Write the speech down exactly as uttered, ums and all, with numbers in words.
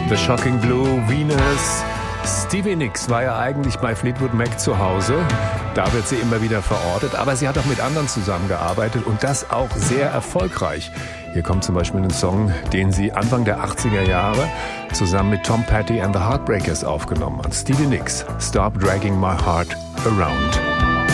The Shocking Blue, Venus. Stevie Nicks war ja eigentlich bei Fleetwood Mac zu Hause. Da wird sie immer wieder verortet. Aber sie hat auch mit anderen zusammengearbeitet und das auch sehr erfolgreich. Hier kommt zum Beispiel ein Song, den sie Anfang der achtziger Jahre zusammen mit Tom Petty and the Heartbreakers aufgenommen hat. Stevie Nicks, Stop Dragging My Heart Around.